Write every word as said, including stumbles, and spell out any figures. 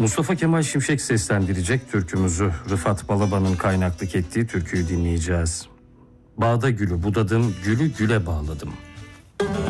Mustafa Kemal Şimşek seslendirecek türkümüzü. Rıfat Balaban'ın kaynaklık ettiği türküyü dinleyeceğiz. Bağda gülü budadım, gülü güle bağladım.